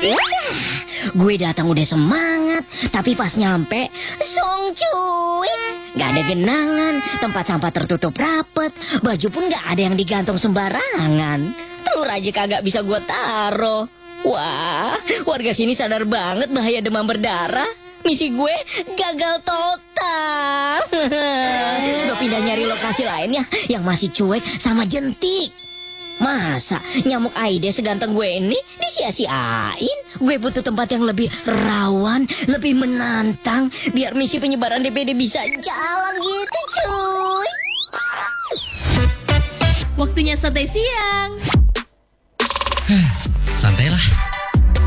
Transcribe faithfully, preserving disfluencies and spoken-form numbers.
Gue datang udah semangat, tapi pas nyampe, song cuy. Gak ada genangan, tempat sampah tertutup rapet, baju pun gak ada yang digantung sembarangan. Telur aja kagak bisa gue taro. Wah, warga sini sadar banget bahaya demam berdarah. Misi gue gagal total. Gue pindah nyari lokasi lainnya yang masih cuek sama jentik. Masa nyamuk Aedes seganteng gue ini disia-siain? Gue butuh tempat yang lebih rawan, lebih menantang, biar misi penyebaran D P D bisa jalan gitu cuy. Waktunya santai siang. Santailah.